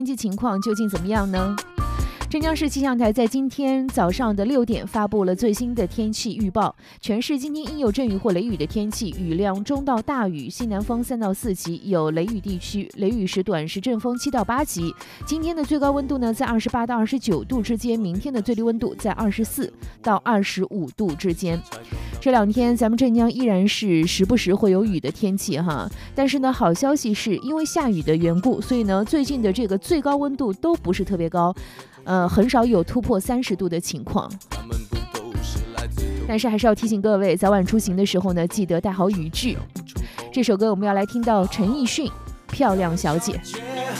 天气情况究竟怎么样呢？镇江市气象台在今天早上的6点发布了最新的天气预报，全市今天应有阵雨或雷雨的天气，雨量中到大雨，西南风3到4级，有雷雨地区，雷雨时短时阵风7到8级。今天的最高温度呢在28到29度之间，明天的最低温度在24到25度之间。这2天咱们镇江依然是时不时会有雨的天气哈，但是呢，好消息是因为下雨的缘故，所以呢，最近的这个最高温度都不是特别高，很少有突破30度的情况。但是还是要提醒各位，早晚出行的时候呢，记得带好雨具。这首歌我们要来听到陈奕迅《漂亮小姐》。